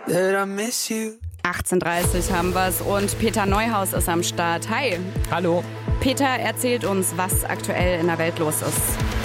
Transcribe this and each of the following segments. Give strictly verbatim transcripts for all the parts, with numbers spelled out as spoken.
that I miss you. achtzehn Uhr dreißig haben wir's und Peter Neuhaus ist am Start. Hi. Hallo. Peter erzählt uns, was aktuell in der Welt los ist.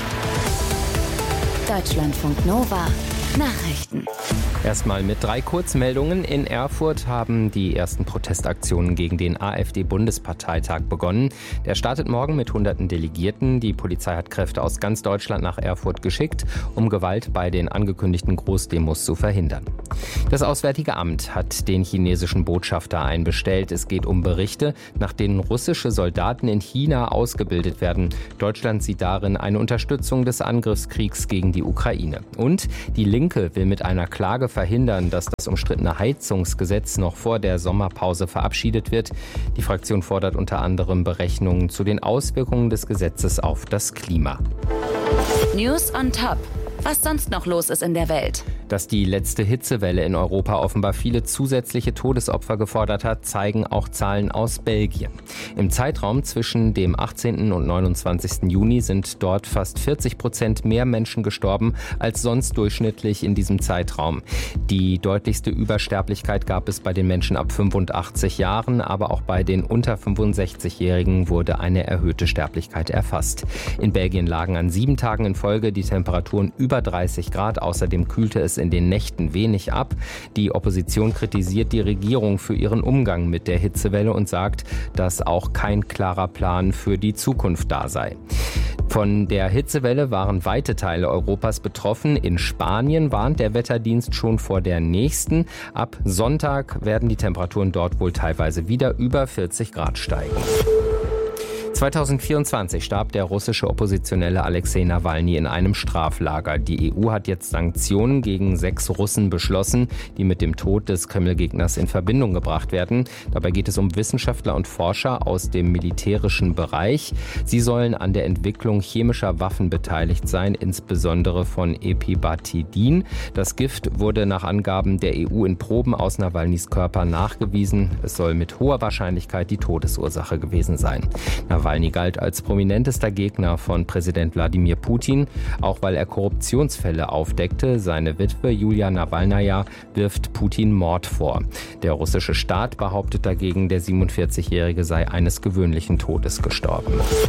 Deutschlandfunk Nova Nachrichten. Erstmal mit drei Kurzmeldungen. In Erfurt haben die ersten Protestaktionen gegen den AfD-Bundesparteitag begonnen. Der startet morgen mit hunderten Delegierten. Die Polizei hat Kräfte aus ganz Deutschland nach Erfurt geschickt, um Gewalt bei den angekündigten Großdemos zu verhindern. Das Auswärtige Amt hat den chinesischen Botschafter einbestellt. Es geht um Berichte, nach denen russische Soldaten in China ausgebildet werden. Deutschland sieht darin eine Unterstützung des Angriffskriegs gegen die Ukraine. Und die Linke will mit einer Klage verhindern, dass das umstrittene Heizungsgesetz noch vor der Sommerpause verabschiedet wird. Die Fraktion fordert unter anderem Berechnungen zu den Auswirkungen des Gesetzes auf das Klima. News on Top. Was sonst noch los ist in der Welt? Dass die letzte Hitzewelle in Europa offenbar viele zusätzliche Todesopfer gefordert hat, zeigen auch Zahlen aus Belgien. Im Zeitraum zwischen dem achtzehnten und neunundzwanzigsten Juni sind dort fast vierzig Prozent mehr Menschen gestorben als sonst durchschnittlich in diesem Zeitraum. Die deutlichste Übersterblichkeit gab es bei den Menschen ab fünfundachtzig Jahren, aber auch bei den unter fünfundsechzigjährigen wurde eine erhöhte Sterblichkeit erfasst. In Belgien lagen an sieben Tagen in Folge die Temperaturen über dreißig Grad. Außerdem kühlte es in den Nächten wenig ab. Die Opposition kritisiert die Regierung für ihren Umgang mit der Hitzewelle und sagt, dass auch kein klarer Plan für die Zukunft da sei. Von der Hitzewelle waren weite Teile Europas betroffen. In Spanien warnt der Wetterdienst schon vor der nächsten. Ab Sonntag werden die Temperaturen dort wohl teilweise wieder über vierzig Grad steigen. zweitausendvierundzwanzig starb der russische Oppositionelle Alexei Nawalny in einem Straflager. Die E U hat jetzt Sanktionen gegen sechs Russen beschlossen, die mit dem Tod des Kreml-Gegners in Verbindung gebracht werden. Dabei geht es um Wissenschaftler und Forscher aus dem militärischen Bereich. Sie sollen an der Entwicklung chemischer Waffen beteiligt sein, insbesondere von Epibatidin. Das Gift wurde nach Angaben der E U in Proben aus Nawalnys Körper nachgewiesen. Es soll mit hoher Wahrscheinlichkeit die Todesursache gewesen sein. Nawalny galt als prominentester Gegner von Präsident Wladimir Putin, auch weil er Korruptionsfälle aufdeckte. Seine Witwe Julia Nawalnaja wirft Putin Mord vor. Der russische Staat behauptet dagegen, der siebenundvierzigjährige sei eines gewöhnlichen Todes gestorben.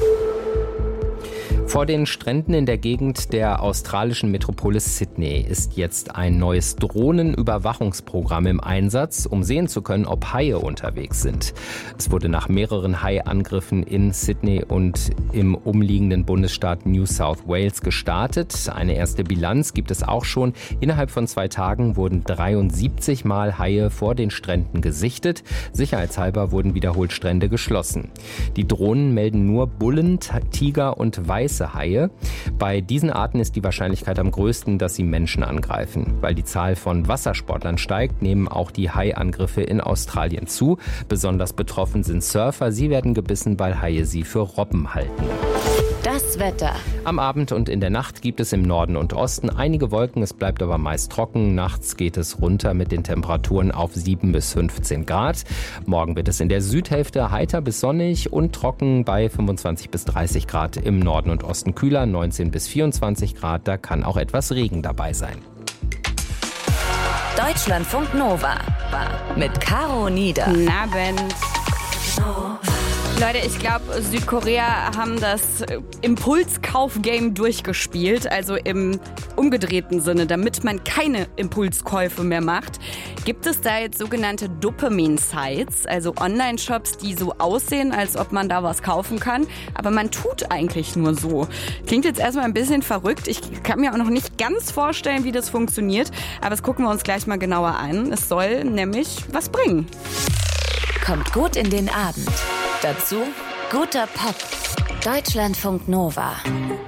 Vor den Stränden in der Gegend der australischen Metropole Sydney ist jetzt ein neues Drohnenüberwachungsprogramm im Einsatz, um sehen zu können, ob Haie unterwegs sind. Es wurde nach mehreren Haiangriffen in Sydney und im umliegenden Bundesstaat New South Wales gestartet. Eine erste Bilanz gibt es auch schon. Innerhalb von zwei Tagen wurden dreiundsiebzig Mal Haie vor den Stränden gesichtet. Sicherheitshalber wurden wiederholt Strände geschlossen. Die Drohnen melden nur Bullen, Tiger und weiße Haie. Bei diesen Arten ist die Wahrscheinlichkeit am größten, dass sie Menschen angreifen. Weil die Zahl von Wassersportlern steigt, nehmen auch die Haiangriffe in Australien zu. Besonders betroffen sind Surfer. Sie werden gebissen, weil Haie sie für Robben halten. Das Wetter. Am Abend und in der Nacht gibt es im Norden und Osten einige Wolken, es bleibt aber meist trocken. Nachts geht es runter mit den Temperaturen auf sieben bis fünfzehn Grad. Morgen wird es in der Südhälfte heiter bis sonnig und trocken bei fünfundzwanzig bis dreißig Grad. Im Norden und Osten kühler, neunzehn bis vierundzwanzig Grad. Da kann auch etwas Regen dabei sein. Deutschlandfunk Nova mit Caro Nieder. Guten Abend. Leute, ich glaube, Südkorea haben das Impulskauf-Game durchgespielt, also im umgedrehten Sinne, damit man keine Impulskäufe mehr macht. Gibt es da jetzt sogenannte Dopamin-Sites, also Online-Shops, die so aussehen, als ob man da was kaufen kann, aber man tut eigentlich nur so. Klingt jetzt erstmal ein bisschen verrückt. Ich kann mir auch noch nicht ganz vorstellen, wie das funktioniert, aber das gucken wir uns gleich mal genauer an. Es soll nämlich was bringen. Kommt gut in den Abend. Dazu guter Pop. Deutschlandfunk Nova.